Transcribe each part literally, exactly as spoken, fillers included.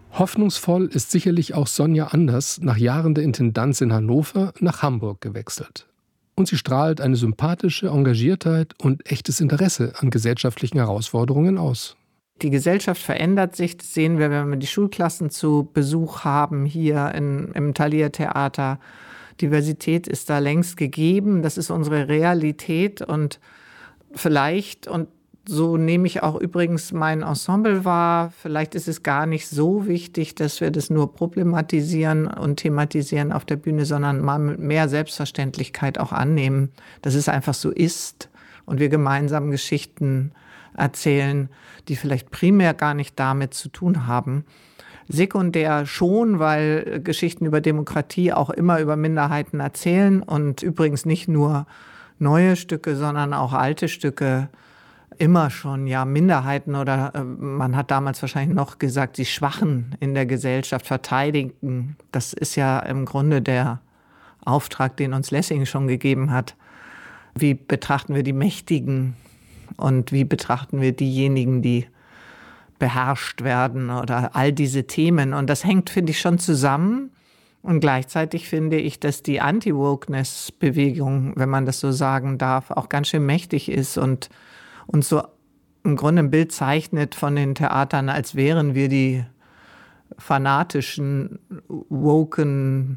Hoffnungsvoll ist sicherlich auch Sonja Anders nach Jahren der Intendanz in Hannover nach Hamburg gewechselt. Und sie strahlt eine sympathische Engagiertheit und echtes Interesse an gesellschaftlichen Herausforderungen aus. Die Gesellschaft verändert sich, das sehen wir, wenn wir die Schulklassen zu Besuch haben hier in, im Thalia Theater. Diversität ist da längst gegeben, das ist unsere Realität und vielleicht, und so nehme ich auch übrigens mein Ensemble wahr, vielleicht ist es gar nicht so wichtig, dass wir das nur problematisieren und thematisieren auf der Bühne, sondern mal mit mehr Selbstverständlichkeit auch annehmen, dass es einfach so ist und wir gemeinsam Geschichten erzählen, die vielleicht primär gar nicht damit zu tun haben. Sekundär schon, weil Geschichten über Demokratie auch immer über Minderheiten erzählen und übrigens nicht nur neue Stücke, sondern auch alte Stücke immer schon ja Minderheiten oder äh, man hat damals wahrscheinlich noch gesagt, die Schwachen in der Gesellschaft verteidigen. Das ist ja im Grunde der Auftrag, den uns Lessing schon gegeben hat. Wie betrachten wir die Mächtigen und wie betrachten wir diejenigen, die beherrscht werden oder all diese Themen. Und das hängt, finde ich, schon zusammen. Und gleichzeitig finde ich, dass die Anti-Wokeness-Bewegung, wenn man das so sagen darf, auch ganz schön mächtig ist und uns so im Grunde ein Bild zeichnet von den Theatern, als wären wir die fanatischen, woken,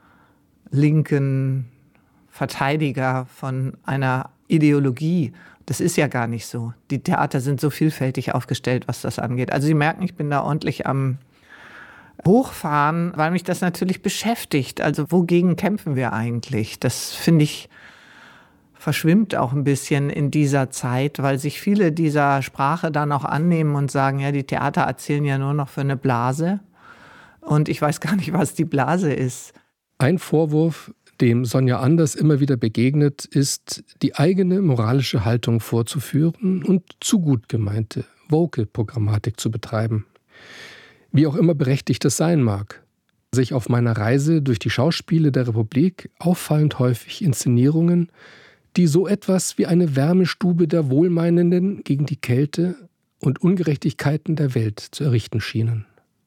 linken Verteidiger von einer Ideologie. Das ist ja gar nicht so. Die Theater sind so vielfältig aufgestellt, was das angeht. Also Sie merken, ich bin da ordentlich am Hochfahren, weil mich das natürlich beschäftigt. Also wogegen kämpfen wir eigentlich? Das finde ich verschwimmt auch ein bisschen in dieser Zeit, weil sich viele dieser Sprache dann auch annehmen und sagen, ja, die Theater erzählen ja nur noch für eine Blase. Und ich weiß gar nicht, was die Blase ist. Ein Vorwurf, dem Sonja Anders immer wieder begegnet, ist, die eigene moralische Haltung vorzuführen und zu gut gemeinte Vocal-Programmatik zu betreiben. Wie auch immer berechtigt das sein mag. Sich auf meiner Reise durch die Schauspiele der Republik auffallend häufig Inszenierungen, die so etwas wie eine Wärmestube der Wohlmeinenden gegen die Kälte und Ungerechtigkeiten der Welt zu errichten schienen.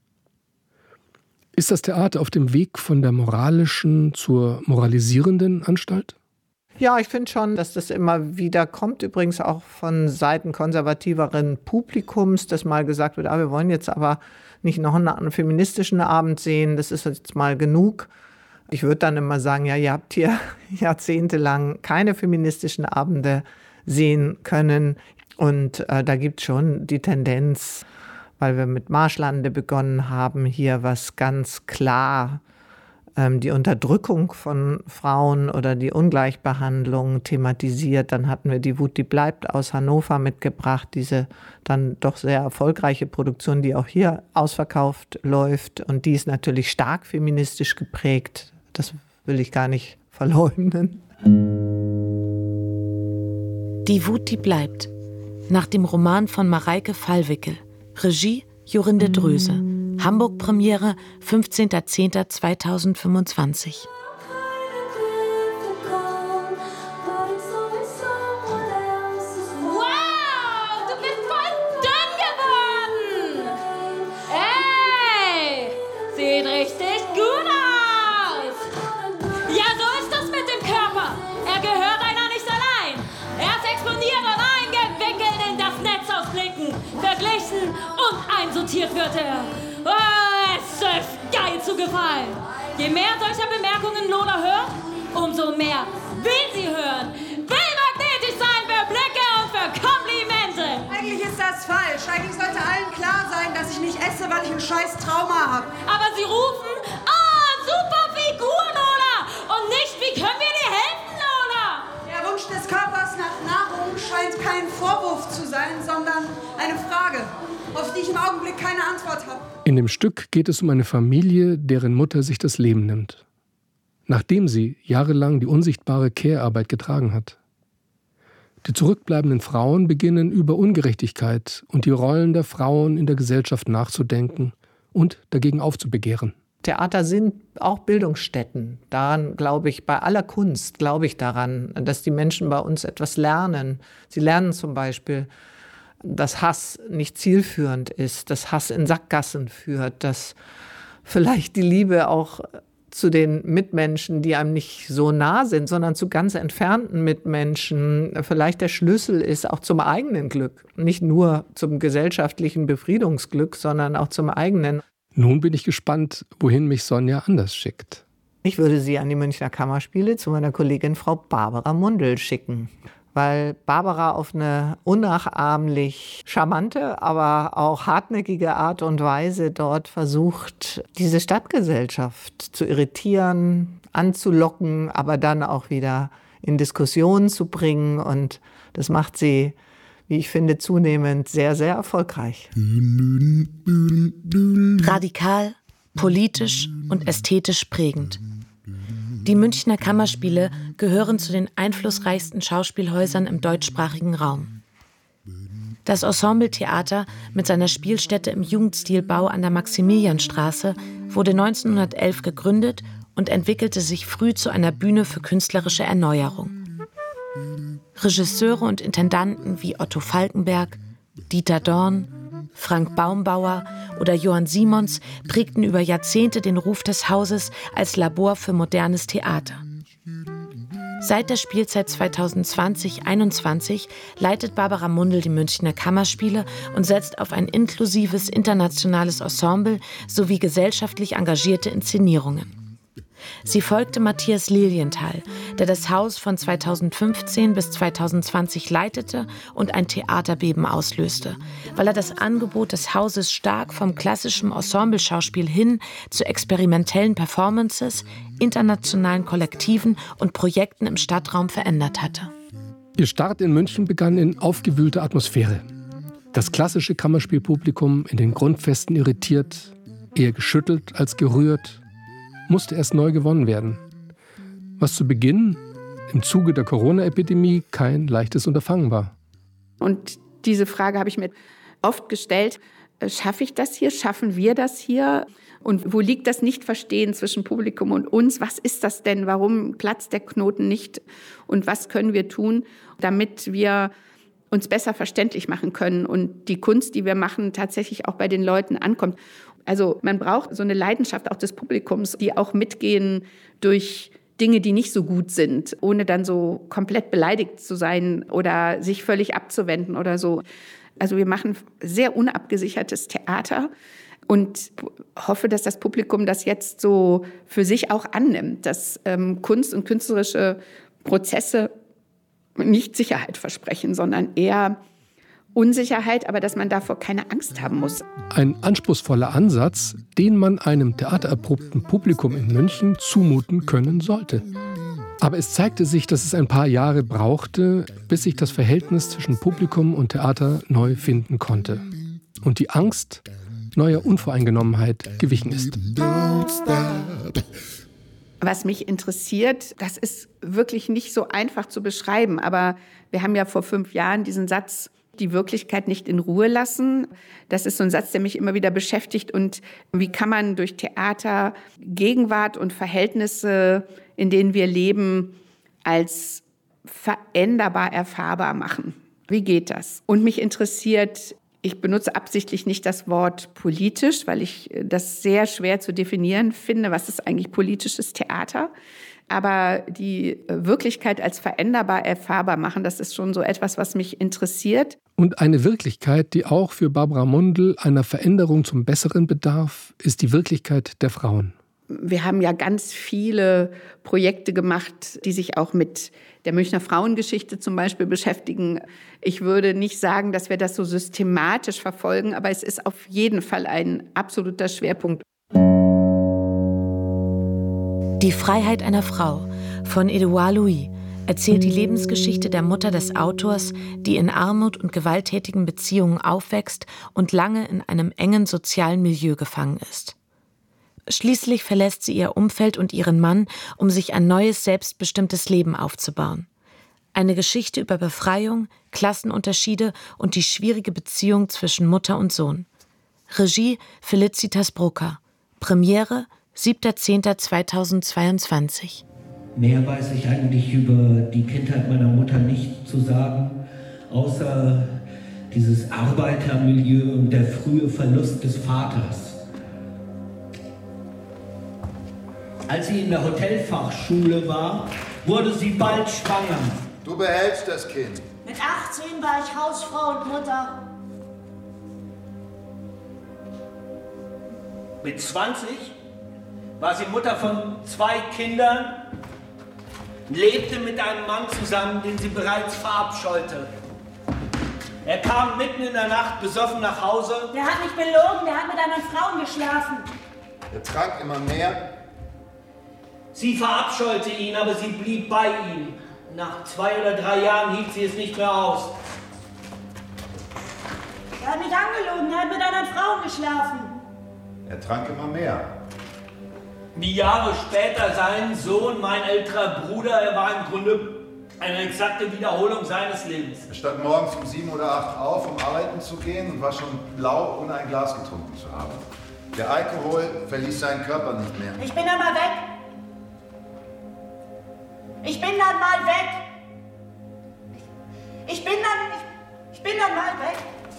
Ist das Theater auf dem Weg von der moralischen zur moralisierenden Anstalt? Ja, ich finde schon, dass das immer wieder kommt, übrigens auch von Seiten konservativeren Publikums, dass mal gesagt wird, ah, wir wollen jetzt aber nicht noch einen feministischen Abend sehen, das ist jetzt mal genug. Ich würde dann immer sagen, ja, ihr habt hier jahrzehntelang keine feministischen Abende sehen können. Und äh, da gibt es schon die Tendenz, weil wir mit Marschlande begonnen haben, hier was ganz klar ähm, die Unterdrückung von Frauen oder die Ungleichbehandlung thematisiert. Dann hatten wir die Wut, die bleibt aus Hannover mitgebracht, diese dann doch sehr erfolgreiche Produktion, die auch hier ausverkauft läuft. Und die ist natürlich stark feministisch geprägt. Das will ich gar nicht verleugnen. Die Wut, die bleibt. Nach dem Roman von Mareike Fallwickel. Regie Jorinde Dröse. Hamburg-Premiere fünfzehnter zehnter zweitausendfünfundzwanzig. Und einsortiert wird er. Oh, es ist geil zu gefallen. Je mehr solcher Bemerkungen Lola hört, umso mehr will sie hören. Will magnetisch sein für Blicke und für Komplimente. Eigentlich ist das falsch. Eigentlich sollte allen klar sein, dass ich nicht esse, weil ich ein scheiß Trauma habe. Aber sie rufen, ah, super Figur, Lola. Und nicht, wie können wir dir helfen, Lola? Der Wunsch des Körpers nach Nahrung scheint kein Vorwurf zu sein, sondern eine Frage, auf die ich im Augenblick keine Antwort habe. In dem Stück geht es um eine Familie, deren Mutter sich das Leben nimmt, nachdem sie jahrelang die unsichtbare Care-Arbeit getragen hat. Die zurückbleibenden Frauen beginnen über Ungerechtigkeit und die Rollen der Frauen in der Gesellschaft nachzudenken und dagegen aufzubegehren. Theater sind auch Bildungsstätten. Daran glaube ich, bei aller Kunst glaube ich daran, dass die Menschen bei uns etwas lernen. Sie lernen zum Beispiel dass Hass nicht zielführend ist, dass Hass in Sackgassen führt, dass vielleicht die Liebe auch zu den Mitmenschen, die einem nicht so nah sind, sondern zu ganz entfernten Mitmenschen vielleicht der Schlüssel ist, auch zum eigenen Glück. Nicht nur zum gesellschaftlichen Befriedungsglück, sondern auch zum eigenen. Nun bin ich gespannt, wohin mich Sonja Anders schickt. Ich würde sie an die Münchner Kammerspiele zu meiner Kollegin Frau Barbara Mundl schicken. Weil Barbara auf eine unnachahmlich charmante, aber auch hartnäckige Art und Weise dort versucht, diese Stadtgesellschaft zu irritieren, anzulocken, aber dann auch wieder in Diskussionen zu bringen. Und das macht sie, wie ich finde, zunehmend sehr, sehr erfolgreich. Radikal, politisch und ästhetisch prägend. Die Münchner Kammerspiele gehören zu den einflussreichsten Schauspielhäusern im deutschsprachigen Raum. Das Ensemble Theater mit seiner Spielstätte im Jugendstilbau an der Maximilianstraße wurde neunzehnhundertelf gegründet und entwickelte sich früh zu einer Bühne für künstlerische Erneuerung. Regisseure und Intendanten wie Otto Falkenberg, Dieter Dorn, Frank Baumbauer oder Johann Simons prägten über Jahrzehnte den Ruf des Hauses als Labor für modernes Theater. Seit der Spielzeit zweitausendzwanzig einundzwanzig leitet Barbara Mundl die Münchner Kammerspiele und setzt auf ein inklusives internationales Ensemble sowie gesellschaftlich engagierte Inszenierungen. Sie folgte Matthias Lilienthal, der das Haus von zweitausendfünfzehn bis zweitausendzwanzig leitete und ein Theaterbeben auslöste, weil er das Angebot des Hauses stark vom klassischen Ensembleschauspiel hin zu experimentellen Performances, internationalen Kollektiven und Projekten im Stadtraum verändert hatte. Ihr Start in München begann in aufgewühlter Atmosphäre. Das klassische Kammerspielpublikum in den Grundfesten irritiert, eher geschüttelt als gerührt, musste erst neu gewonnen werden. Was zu Beginn im Zuge der Corona-Epidemie kein leichtes Unterfangen war. Und diese Frage habe ich mir oft gestellt, schaffe ich das hier, schaffen wir das hier? Und wo liegt das Nichtverstehen zwischen Publikum und uns? Was ist das denn? Warum platzt der Knoten nicht? Und was können wir tun, damit wir uns besser verständlich machen können und die Kunst, die wir machen, tatsächlich auch bei den Leuten ankommt? Also man braucht so eine Leidenschaft auch des Publikums, die auch mitgehen durch Dinge, die nicht so gut sind, ohne dann so komplett beleidigt zu sein oder sich völlig abzuwenden oder so. Also wir machen sehr unabgesichertes Theater und hoffe, dass das Publikum das jetzt so für sich auch annimmt, dass ähm, Kunst und künstlerische Prozesse nicht Sicherheit versprechen, sondern eher Unsicherheit, aber dass man davor keine Angst haben muss. Ein anspruchsvoller Ansatz, den man einem theatererprobten Publikum in München zumuten können sollte. Aber es zeigte sich, dass es ein paar Jahre brauchte, bis sich das Verhältnis zwischen Publikum und Theater neu finden konnte. Und die Angst neuer Unvoreingenommenheit gewichen ist. Was mich interessiert, das ist wirklich nicht so einfach zu beschreiben, aber wir haben ja vor fünf Jahren diesen Satz, die Wirklichkeit nicht in Ruhe lassen. Das ist so ein Satz, der mich immer wieder beschäftigt. Und wie kann man durch Theater Gegenwart und Verhältnisse, in denen wir leben, als veränderbar erfahrbar machen? Wie geht das? Und mich interessiert, ich benutze absichtlich nicht das Wort politisch, weil ich das sehr schwer zu definieren finde. Was ist eigentlich politisches Theater? Aber die Wirklichkeit als veränderbar erfahrbar machen, das ist schon so etwas, was mich interessiert. Und eine Wirklichkeit, die auch für Barbara Mundl einer Veränderung zum Besseren bedarf, ist die Wirklichkeit der Frauen. Wir haben ja ganz viele Projekte gemacht, die sich auch mit der Münchner Frauengeschichte zum Beispiel beschäftigen. Ich würde nicht sagen, dass wir das so systematisch verfolgen, aber es ist auf jeden Fall ein absoluter Schwerpunkt. Die Freiheit einer Frau von Edouard Louis erzählt die Lebensgeschichte der Mutter des Autors, die in Armut und gewalttätigen Beziehungen aufwächst und lange in einem engen sozialen Milieu gefangen ist. Schließlich verlässt sie ihr Umfeld und ihren Mann, um sich ein neues, selbstbestimmtes Leben aufzubauen. Eine Geschichte über Befreiung, Klassenunterschiede und die schwierige Beziehung zwischen Mutter und Sohn. Regie Felicitas Brucker. Premiere siebter zehnter zweitausendzweiundzwanzig. Mehr weiß ich eigentlich über die Kindheit meiner Mutter nicht zu sagen, außer dieses Arbeitermilieu und der frühe Verlust des Vaters. Als sie in der Hotelfachschule war, wurde sie bald schwanger. Du behältst das Kind. Mit achtzehn war ich Hausfrau und Mutter. Mit zwanzig war sie Mutter von zwei Kindern, lebte mit einem Mann zusammen, den sie bereits verabscheute. Er kam mitten in der Nacht besoffen nach Hause. Der hat mich belogen, der hat mit anderen Frauen geschlafen. Er trank immer mehr. Sie verabscheute ihn, aber sie blieb bei ihm. Nach zwei oder drei Jahren hielt sie es nicht mehr aus. Er hat mich angelogen, er hat mit anderen Frauen geschlafen. Er trank immer mehr. Die Jahre später sein Sohn, mein älterer Bruder, er war im Grunde eine exakte Wiederholung seines Lebens. Er stand morgens um sieben oder acht auf, um arbeiten zu gehen und war schon blau, ohne ein Glas getrunken zu haben. Der Alkohol verließ seinen Körper nicht mehr. Ich bin dann mal weg. Ich bin dann mal weg. Ich bin dann, ich, ich bin dann mal weg.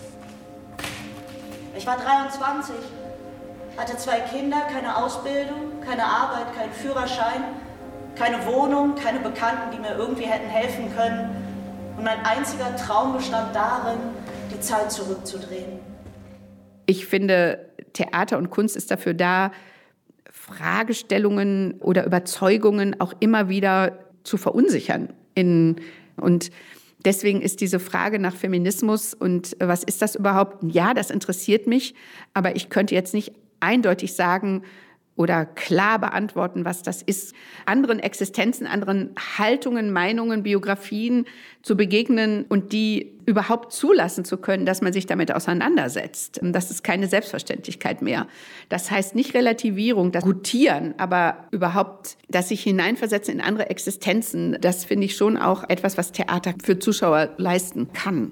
Ich war dreiundzwanzig, hatte zwei Kinder, keine Ausbildung, keine Arbeit, keinen Führerschein, keine Wohnung, keine Bekannten, die mir irgendwie hätten helfen können. Und mein einziger Traum bestand darin, die Zeit zurückzudrehen. Ich finde, Theater und Kunst ist dafür da, Fragestellungen oder Überzeugungen auch immer wieder zu verunsichern. In, und deswegen ist diese Frage nach Feminismus und was ist das überhaupt? Ja, das interessiert mich, aber ich könnte jetzt nicht eindeutig sagen oder klar beantworten, was das ist. Anderen Existenzen, anderen Haltungen, Meinungen, Biografien zu begegnen und die überhaupt zulassen zu können, dass man sich damit auseinandersetzt. Das ist keine Selbstverständlichkeit mehr. Das heißt nicht Relativierung, das Gutieren, aber überhaupt das sich hineinversetzen in andere Existenzen, das finde ich schon auch etwas, was Theater für Zuschauer leisten kann.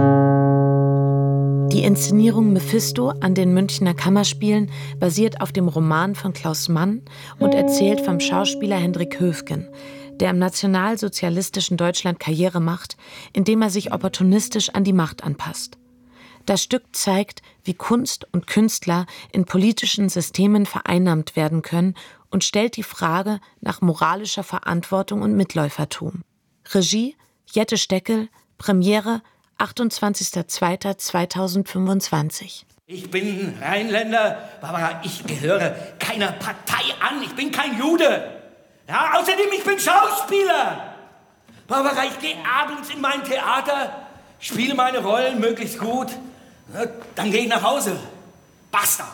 Die Inszenierung Mephisto an den Münchner Kammerspielen basiert auf dem Roman von Klaus Mann und erzählt vom Schauspieler Hendrik Höfgen, der im nationalsozialistischen Deutschland Karriere macht, indem er sich opportunistisch an die Macht anpasst. Das Stück zeigt, wie Kunst und Künstler in politischen Systemen vereinnahmt werden können und stellt die Frage nach moralischer Verantwortung und Mitläufertum. Regie Jette Steckel, Premiere achtundzwanzigster zweiter zweitausendfünfundzwanzig. Ich bin Rheinländer, Barbara, ich gehöre keiner Partei an, ich bin kein Jude. Ja, außerdem, ich bin Schauspieler. Barbara, ich gehe abends in mein Theater, spiele meine Rollen möglichst gut, dann gehe ich nach Hause. Basta.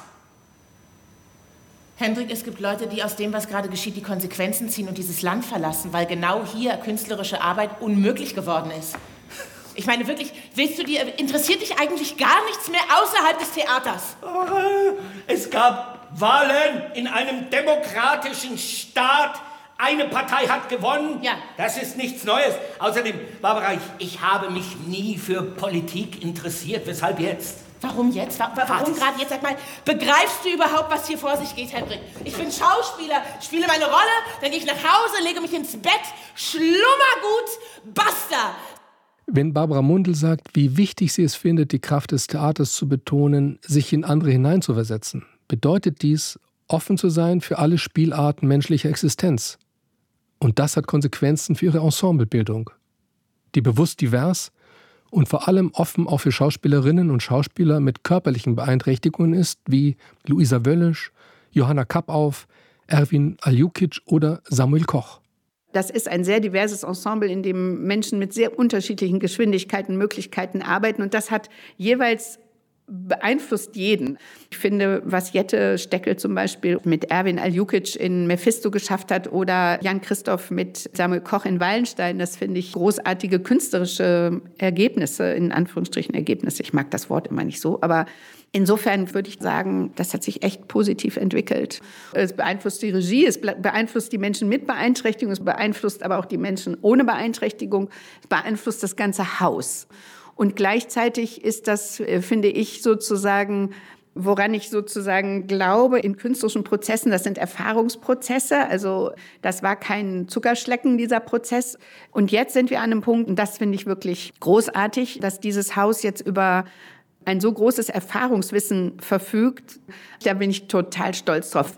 Hendrik, es gibt Leute, die aus dem, was gerade geschieht, die Konsequenzen ziehen und dieses Land verlassen, weil genau hier künstlerische Arbeit unmöglich geworden ist. Ich meine wirklich, willst du dir, interessiert dich eigentlich gar nichts mehr außerhalb des Theaters? Es gab Wahlen in einem demokratischen Staat. Eine Partei hat gewonnen. Ja. Das ist nichts Neues. Außerdem, Barbara, ich, ich habe mich nie für Politik interessiert. Weshalb jetzt? Warum jetzt? Warum gerade jetzt? Sag mal, begreifst du überhaupt, was hier vor sich geht, Hendrik? Ich bin Schauspieler, spiele meine Rolle, dann gehe ich nach Hause, lege mich ins Bett, schlummer gut, basta! Wenn Barbara Mundl sagt, wie wichtig sie es findet, die Kraft des Theaters zu betonen, sich in andere hineinzuversetzen, bedeutet dies, offen zu sein für alle Spielarten menschlicher Existenz. Und das hat Konsequenzen für ihre Ensemblerbildung, die bewusst divers und vor allem offen auch für Schauspielerinnen und Schauspieler mit körperlichen Beeinträchtigungen ist, wie Luisa Wöllisch, Johanna Kappauf, Erwin Aljukic oder Samuel Koch. Das ist ein sehr diverses Ensemble, in dem Menschen mit sehr unterschiedlichen Geschwindigkeiten, Möglichkeiten arbeiten. Und das hat jeweils beeinflusst jeden. Ich finde, was Jette Steckel zum Beispiel mit Erwin Aljukic in Mephisto geschafft hat oder Jan Christoph mit Samuel Koch in Wallenstein, das finde ich großartige künstlerische Ergebnisse, in Anführungsstrichen Ergebnisse. Ich mag das Wort immer nicht so, aber insofern würde ich sagen, das hat sich echt positiv entwickelt. Es beeinflusst die Regie, es beeinflusst die Menschen mit Beeinträchtigung, es beeinflusst aber auch die Menschen ohne Beeinträchtigung, es beeinflusst das ganze Haus. Und gleichzeitig ist das, finde ich, sozusagen Woran ich sozusagen glaube, in künstlerischen Prozessen, das sind Erfahrungsprozesse, also das war kein Zuckerschlecken, dieser Prozess. Und jetzt sind wir an einem Punkt, und das finde ich wirklich großartig, dass dieses Haus jetzt über ein so großes Erfahrungswissen verfügt. Da bin ich total stolz drauf.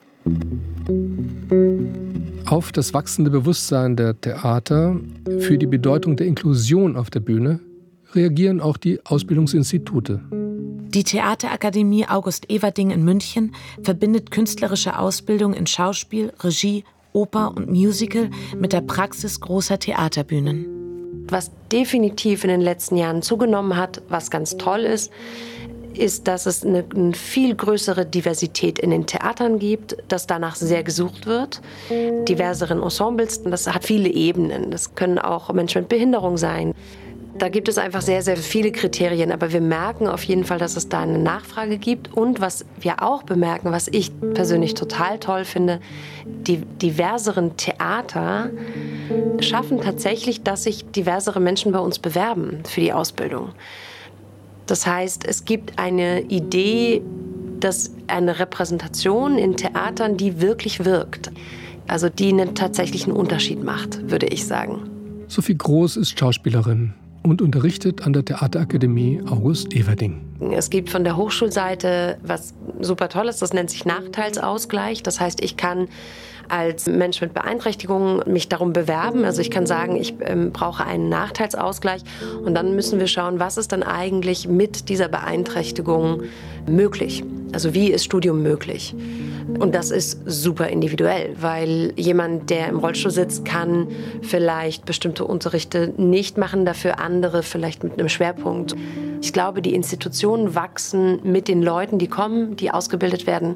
Auf das wachsende Bewusstsein der Theater für die Bedeutung der Inklusion auf der Bühne reagieren auch die Ausbildungsinstitute. Die Theaterakademie August Everding in München verbindet künstlerische Ausbildung in Schauspiel, Regie, Oper und Musical mit der Praxis großer Theaterbühnen. Was definitiv in den letzten Jahren zugenommen hat, was ganz toll ist, ist, dass es eine, eine viel größere Diversität in den Theatern gibt, dass danach sehr gesucht wird. Diverseren Ensembles, das hat viele Ebenen. Das können auch Menschen mit Behinderung sein. Da gibt es einfach sehr, sehr viele Kriterien, aber wir merken auf jeden Fall, dass es da eine Nachfrage gibt. Und was wir auch bemerken, was ich persönlich total toll finde, die diverseren Theater schaffen tatsächlich, dass sich diversere Menschen bei uns bewerben für die Ausbildung. Das heißt, es gibt eine Idee, dass eine Repräsentation in Theatern, die wirklich wirkt, also die einen tatsächlichen Unterschied macht, würde ich sagen. Sophie Groß ist Schauspielerin und unterrichtet an der Theaterakademie August Everding. Es gibt von der Hochschulseite was super Tolles, das nennt sich Nachteilsausgleich. Das heißt, ich kann als Mensch mit Beeinträchtigungen mich darum bewerben. Also ich kann sagen, ich ähm, brauche einen Nachteilsausgleich. Und dann müssen wir schauen, was ist dann eigentlich mit dieser Beeinträchtigung möglich? Also wie ist Studium möglich? Und das ist super individuell, weil jemand, der im Rollstuhl sitzt, kann vielleicht bestimmte Unterrichte nicht machen, dafür andere vielleicht mit einem Schwerpunkt. Ich glaube, die Institutionen wachsen mit den Leuten, die kommen, die ausgebildet werden,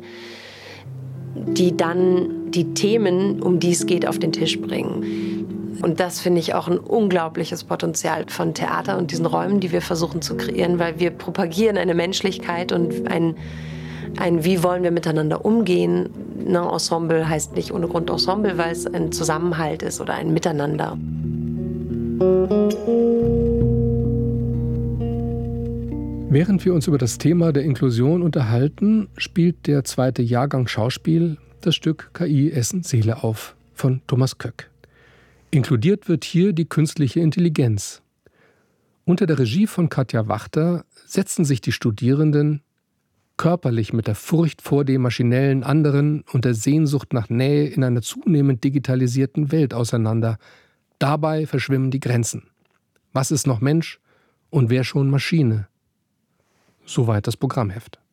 die dann die Themen, um die es geht, auf den Tisch bringen. Und das finde ich auch ein unglaubliches Potenzial von Theater und diesen Räumen, die wir versuchen zu kreieren, weil wir propagieren eine Menschlichkeit und ein, ein wie wollen wir miteinander umgehen. Ein Ensemble heißt nicht ohne Grund Ensemble, weil es ein Zusammenhalt ist oder ein Miteinander. Während wir uns über das Thema der Inklusion unterhalten, spielt der zweite Jahrgang Schauspiel das Stück K I Essen Seele auf von Thomas Köck. Inkludiert wird hier die künstliche Intelligenz. Unter der Regie von Katja Wachter setzen sich die Studierenden körperlich mit der Furcht vor dem maschinellen anderen und der Sehnsucht nach Nähe in einer zunehmend digitalisierten Welt auseinander. Dabei verschwimmen die Grenzen. Was ist noch Mensch und wer schon Maschine? Soweit das Programmheft.